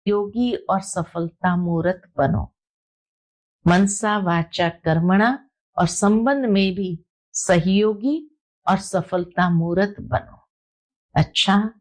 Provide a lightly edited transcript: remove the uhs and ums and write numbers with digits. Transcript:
योगी और सफलता मूर्त बनो। मनसा वाचा कर्मणा और संबंध में भी सहयोगी और सफलता मूर्त बनो। अच्छा,